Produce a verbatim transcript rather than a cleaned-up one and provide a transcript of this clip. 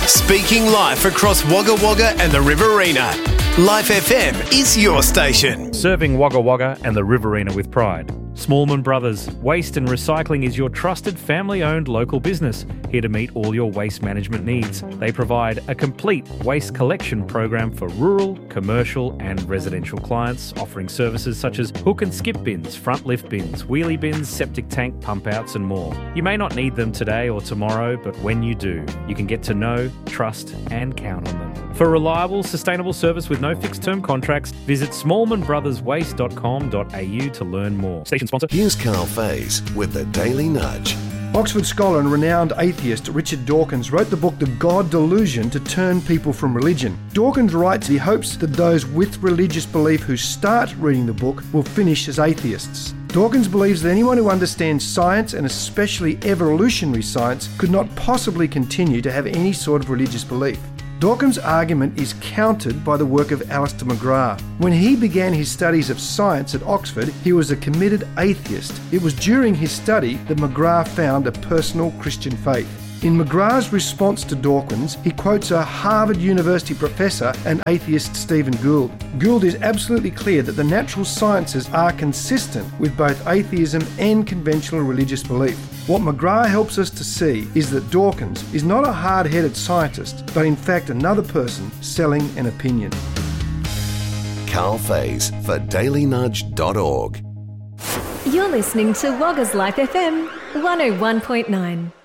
Speaking life across Wagga Wagga and the Riverina. Life F M is your station. Serving Wagga Wagga and the Riverina with pride. Smallman Brothers Waste and Recycling is your trusted family-owned local business, here to meet all your waste management needs. They provide a complete waste collection program for rural, commercial and residential clients, offering services such as hook and skip bins, front lift bins, wheelie bins, septic tank pump outs and more. You may not need them today or tomorrow, but when you do, you can get to know, trust and count on them. For reliable, sustainable service with no fixed-term contracts, visit smallman brothers waste dot com dot a u to learn more. Station sponsor. Here's Carl Faze with the Daily Nudge. Oxford scholar and renowned atheist Richard Dawkins wrote the book The God Delusion to turn people from religion. Dawkins writes he hopes that those with religious belief who start reading the book will finish as atheists. Dawkins believes that anyone who understands science, and especially evolutionary science, could not possibly continue to have any sort of religious belief. Dawkins' argument is countered by the work of Alister McGrath. When he began his studies of science at Oxford, he was a committed atheist. It was during his study that McGrath found a personal Christian faith. In McGrath's response to Dawkins, he quotes a Harvard University professor and atheist Stephen Gould. Gould is absolutely clear that the natural sciences are consistent with both atheism and conventional religious belief. What McGrath helps us to see is that Dawkins is not a hard-headed scientist, but in fact another person selling an opinion. Carl Faze for daily nudge dot org. You're listening to Wagga's Life F M one oh one point nine.